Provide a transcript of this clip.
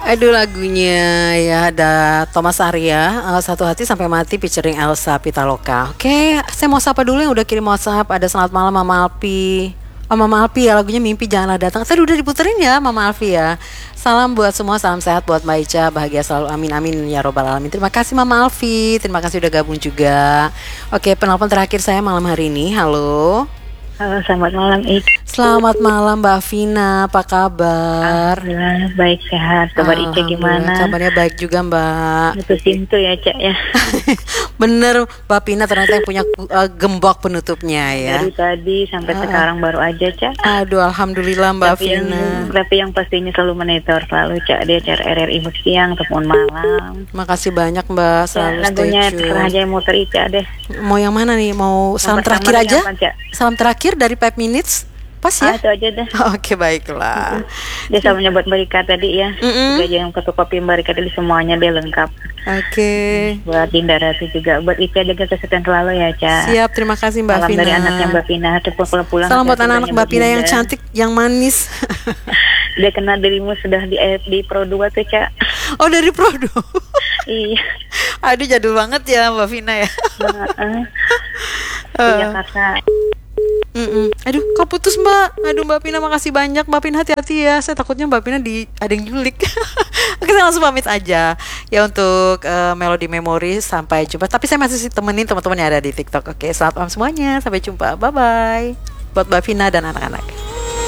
Aduh lagunya ya ada Thomas Arya, Satu Hati Sampai Mati featuring Elsa Pitaloka. Oke, saya mau sapa dulu yang udah kirim WhatsApp. Ada selamat malam Mama Alpi. Oh, Mama Alfi ya, lagunya Mimpi Janganlah Datang. Tadi udah diputerin ya Mama Alfi ya. Salam buat semua, salam sehat buat Mbak Ica, bahagia selalu, amin amin ya robbal alamin. Terima kasih Mama Alfi, terima kasih udah gabung juga. Oke, penelpon terakhir saya malam hari ini. Halo. Halo, selamat malam Ica. Selamat malam Mbak Vina, apa kabar? Alhamdulillah baik sehat. Kabar Ica gimana? Kabarnya baik juga Mbak. Itu pintu ya Cak ya. Bener Mbak Vina ternyata yang punya gembok penutupnya ya. Dari tadi sampai sekarang baru aja Cak. Aduh alhamdulillah Mbak Vina. Tapi yang pastinya selalu monitor selalu Cak. Dia acara RRI siang ataupun malam. Makasih banyak Mbak, selalu ya, lagunya stay tune. terserah aja yang muter Ica deh. Mau yang mana nih? Mau salam terakhir aja? Apa, salam terakhir dari 5 minutes? Pas ya? Itu aja deh. Oke, baiklah. Dia sama nyebut Mbak Rika tadi ya. Dia yang fotokopi Mbak Rika tadi semuanya dia lengkap. Oke. Buat Dinda Ratu juga. Buat Ica jaga kesehatan selalu ya Ca. Siap, terima kasih Mbak Salam Vina. dari anaknya Mbak Vina. Pulang. Salam buat anak-anak Mbak Vina yang cantik, yang manis. Dia kenal dirimu sudah di Pro 2 tuh Ca. Oh dari Pro 2. Iya. Aduh jadul banget ya Mbak Vina ya. Jakarta. Aduh kok putus Mbak. Aduh Mbak Pina makasih banyak. Mbak Pina hati-hati ya. Saya takutnya Mbak Pina ada yang nyulik. Oke saya langsung pamit aja ya untuk Melody Memories. Sampai jumpa. Tapi saya masih temenin teman-teman yang ada di TikTok. Oke selamat malam semuanya. Sampai jumpa. Bye bye. Buat Mbak Pina dan anak-anak.